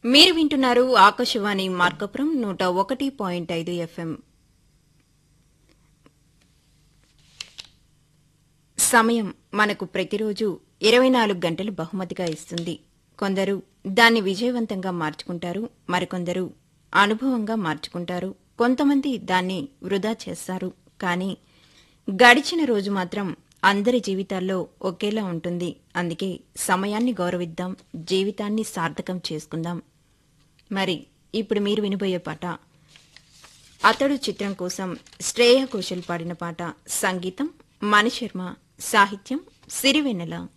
మీరు వింటున్నారు ఆకాశవాణి మార్కపురం 101.5 ఎఫ్ఎం. సమయం మనకు ప్రతిరోజు 24 గంటలు బహుమతిగా ఇస్తుంది. కొందరు దాన్ని విజయవంతంగా మార్చుకుంటారు, మరికొందరు అనుభవంగా మార్చుకుంటారు, కొంతమంది దాన్ని వృధా చేస్తారు. కానీ గడిచిన రోజు మాత్రం అందరి జీవితాల్లో ఒకేలా ఉంటుంది. అందుకే సమయాన్ని గౌరవిద్దాం, జీవితాన్ని సార్థకం చేసుకుందాం. మరి ఇప్పుడు మీరు వినబోయే పాట అతడు చిత్రం కోసం శ్రేయ ఘోషల్ పాడిన పాట. సంగీతం మణిశర్మ, సాహిత్యం సిరివెన్నెల.